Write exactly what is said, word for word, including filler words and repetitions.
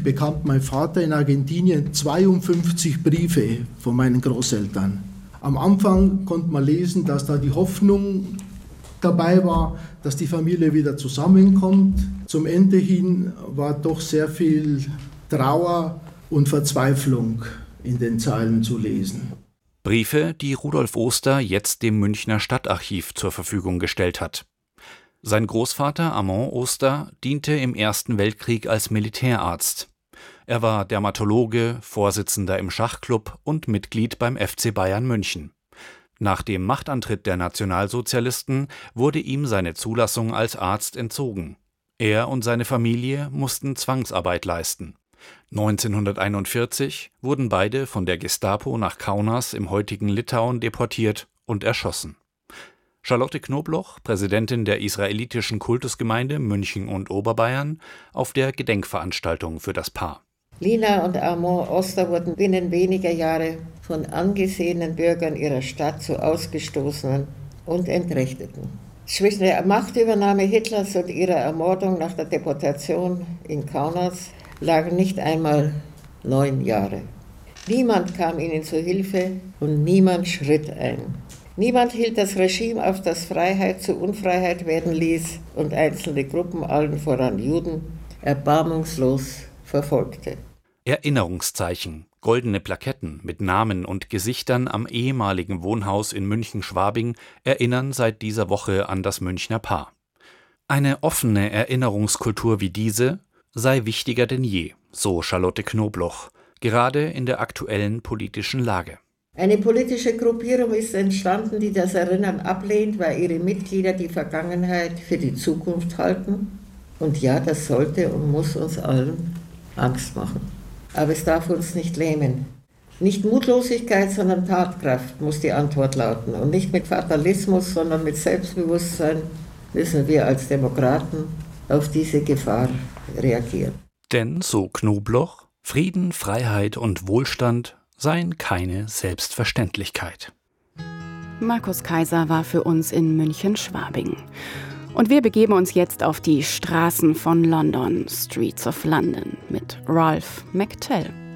bekam mein Vater in Argentinien zweiundfünfzig Briefe von meinen Großeltern. Am Anfang konnte man lesen, dass da die Hoffnung dabei war, dass die Familie wieder zusammenkommt. Zum Ende hin war doch sehr viel Trauer und Verzweiflung in den Zeilen zu lesen. Briefe, die Rudolf Oster jetzt dem Münchner Stadtarchiv zur Verfügung gestellt hat. Sein Großvater Armand Oster diente im Ersten Weltkrieg als Militärarzt. Er war Dermatologe, Vorsitzender im Schachclub und Mitglied beim F C Bayern München. Nach dem Machtantritt der Nationalsozialisten wurde ihm seine Zulassung als Arzt entzogen. Er und seine Familie mussten Zwangsarbeit leisten. neunzehnhunderteinundvierzig wurden beide von der Gestapo nach Kaunas im heutigen Litauen deportiert und erschossen. Charlotte Knobloch, Präsidentin der israelitischen Kultusgemeinde München und Oberbayern, auf der Gedenkveranstaltung für das Paar. Lina und Armand Oster wurden binnen weniger Jahre von angesehenen Bürgern ihrer Stadt zu Ausgestoßenen und Entrechteten. Zwischen der Machtübernahme Hitlers und ihrer Ermordung nach der Deportation in Kaunas lagen nicht einmal neun Jahre. Niemand kam ihnen zu Hilfe und niemand schritt ein. Niemand hielt das Regime auf, das Freiheit zu Unfreiheit werden ließ und einzelne Gruppen, allen voran Juden, erbarmungslos verfolgte. Erinnerungszeichen, goldene Plaketten mit Namen und Gesichtern am ehemaligen Wohnhaus in München-Schwabing erinnern seit dieser Woche an das Münchner Paar. Eine offene Erinnerungskultur wie diese sei wichtiger denn je, so Charlotte Knobloch, gerade in der aktuellen politischen Lage. Eine politische Gruppierung ist entstanden, die das Erinnern ablehnt, weil ihre Mitglieder die Vergangenheit für die Zukunft halten. Und ja, das sollte und muss uns allen Angst machen. Aber es darf uns nicht lähmen. Nicht Mutlosigkeit, sondern Tatkraft muss die Antwort lauten. Und nicht mit Fatalismus, sondern mit Selbstbewusstsein müssen wir als Demokraten auf diese Gefahr reagieren. Denn, so Knobloch, Frieden, Freiheit und Wohlstand seien keine Selbstverständlichkeit. Markus Kaiser war für uns in München-Schwabing. Und wir begeben uns jetzt auf die Straßen von London, Streets of London, mit Ralph McTell.